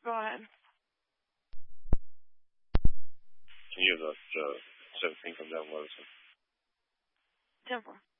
Go ahead. Can you use the 17 from John Wilson? 10-4.